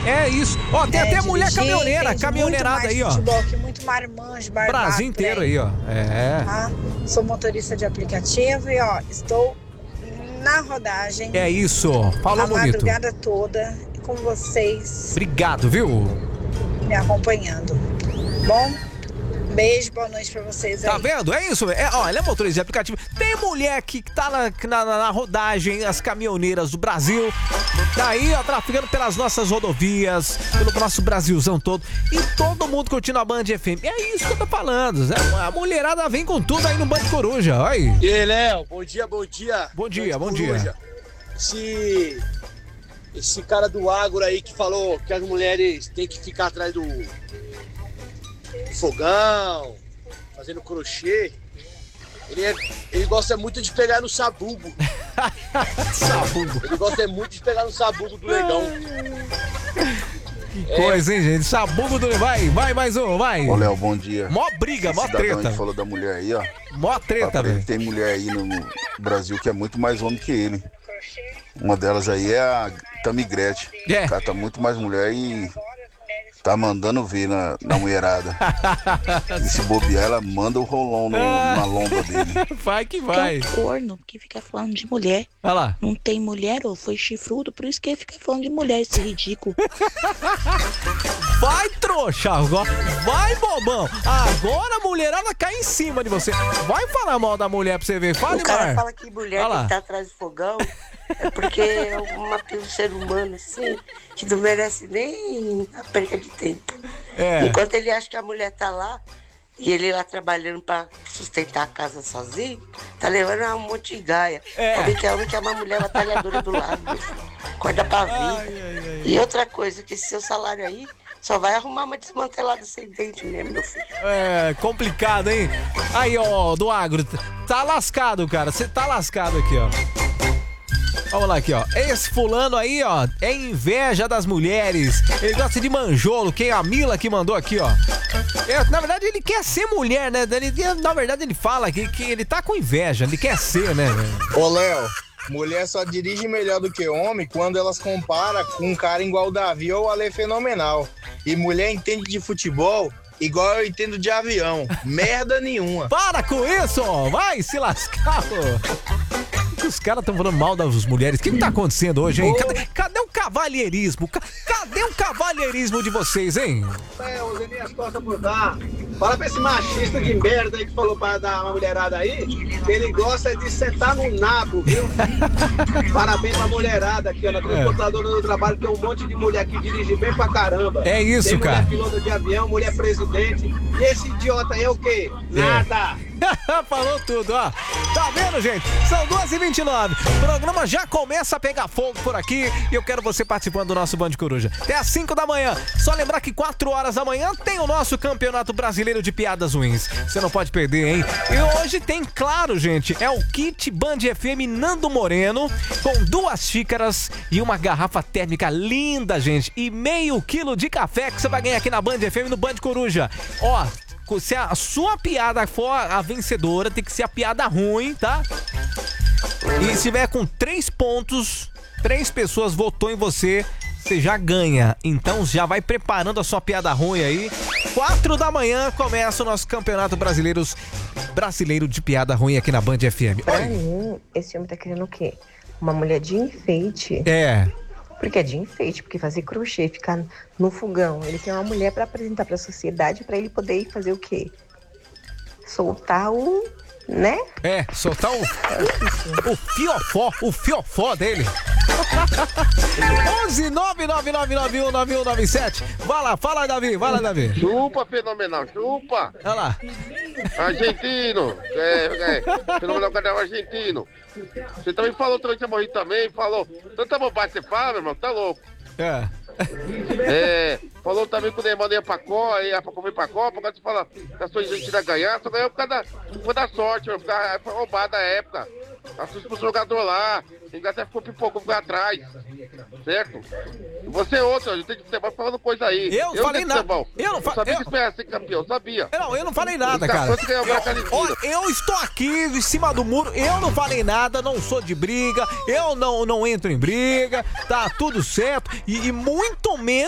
É isso. Ó, tem até mulher caminhoneira, caminhoneirada aí, ó. Futebol, aqui, muito marmanjo, barbado. Brasil inteiro aí, ó. É. Tá? Sou motorista de aplicativo e, ó, estou na rodagem. É isso. Falou bonito. A madrugada toda com vocês. Obrigado, viu? Me acompanhando. Bom? Beijo, boa noite pra vocês aí. Tá vendo? É isso. Ó, ele é motorista de aplicativo. Tem mulher que tá na rodagem, as caminhoneiras do Brasil. Tá aí, ó, trafegando pelas nossas rodovias, pelo nosso Brasilzão todo. E todo mundo curtindo a Band FM. É isso que eu tô falando. A mulherada vem com tudo aí no Band Coruja. Olha aí. E aí, Léo, bom dia, bom dia. Bom dia, Band bom Coruja. dia. Esse cara do agro aí que falou que as mulheres têm que ficar atrás do fogão, fazendo crochê, ele gosta muito de pegar no sabugo. Sabugo. Ele gosta muito de pegar no sabugo do negão. Que coisa, hein, gente? Sabugo do... Vai mais um, vai. Ô, Léo, bom dia. Mó briga, mó treta. Ele falou da mulher aí, ó. Mó treta, velho. Tem mulher aí no Brasil que é muito mais homem que ele. Uma delas aí é a Tamigrete. É. O cara tá muito mais mulher e tá mandando ver na mulherada. E se bobear, ela manda o rolão na lomba dele. Vai que vai. Tem um corno que fica falando de mulher. Olha lá. Não tem mulher ou foi chifrudo, por isso que ele fica falando de mulher, esse ridículo. Vai, trouxa. Vai, bobão. Agora a mulherada cai em cima de você. Vai falar mal da mulher pra você ver. Fale, O cara Mar. fala que mulher tem que estar atrás do fogão. É porque é um ser humano assim que não merece nem a perca de tempo. É. Enquanto ele acha que a mulher tá lá e ele lá trabalhando pra sustentar a casa sozinho, tá levando um monte de gaia. Homem que é uma mulher batalhadora do lado, meu filho. Acorda pra vida. E outra coisa, que esse seu salário aí só vai arrumar uma desmantelada sem dente mesmo, meu filho. É, complicado, hein? Aí, ó, do agro. Tá lascado, cara. Você tá lascado aqui, ó. Vamos lá aqui, ó. Esse fulano aí, ó, é inveja das mulheres. Ele gosta de manjolo. Quem é a Mila que mandou aqui, ó. Na verdade, ele quer ser mulher, né? Na verdade, ele fala aqui que ele tá com inveja. Ele quer ser, né? Ô, Léo, mulher só dirige melhor do que homem quando elas comparam com um cara igual o Davi ou o Ale Fenomenal. E mulher entende de futebol igual eu entendo de avião. Merda nenhuma. Para com isso! Vai se lascar, pô! Os caras estão falando mal das mulheres. O que tá acontecendo hoje, hein? Cadê o cavalheirismo? Cadê o cavalheirismo de vocês, hein? Usei minhas costas por dar. Fala pra esse machista de merda aí que falou pra dar uma mulherada aí, que ele gosta de sentar no nabo, viu? Parabéns pra mulherada aqui, ó, na transportadora do trabalho, tem um monte de mulher que dirige bem pra caramba. É isso, tem cara. Mulher pilota de avião, mulher presidente. E esse idiota aí é o quê? Nada! Falou tudo, ó. Tá vendo, gente? São 2h29. O programa já começa a pegar fogo por aqui e eu quero você participando do nosso Band Coruja. Até às 5 da manhã. Só lembrar que 4 horas da manhã tem o nosso Campeonato Brasileiro de Piadas Ruins. Você não pode perder, hein? E hoje tem, claro, gente, é o kit Band FM Nando Moreno com 2 xícaras e uma garrafa térmica linda, gente. E meio quilo de café que você vai ganhar aqui na Band FM no Band Coruja. Ó, se a sua piada for a vencedora, tem que ser a piada ruim, tá? E se tiver com 3 pontos, 3 pessoas votou em você, você já ganha. Então já vai preparando a sua piada ruim aí. 4 da manhã começa o nosso Campeonato Brasileiro de Piada Ruim aqui na Band FM. Pra mim, esse homem tá querendo o quê? Uma mulher de enfeite. É. Porque é de enfeite, porque fazer crochê, ficar no fogão. Ele quer uma mulher pra apresentar pra sociedade, pra ele poder fazer o quê? Soltar o... né? É, soltar o fiofó dele. 11-999919197. Vai lá, fala, Davi, vai lá, Davi. Chupa, fenomenal, chupa. Olha lá. Argentino, fenomenal canal argentino. Você também falou durante a morrida também, falou. Tanta bobagem você fala, meu irmão, tá louco. Falou também que o Neymar ia pra Copa, pra Copa, agora você fala que a sua Argentina ganhar, só ganhou por causa da sorte, meu, foi roubada a época. Assusta pro jogador lá, a Inglaterra ficou pipocou, ficou atrás, certo? E você é outro, a gente tem que ser falando coisa aí. Eu não falei nada. Eu sabia que esperava ser campeão, sabia. Eu não falei nada, cara. Eu estou aqui em cima do muro, eu não falei nada, não sou de briga, eu não entro em briga, tá tudo certo, e muito menos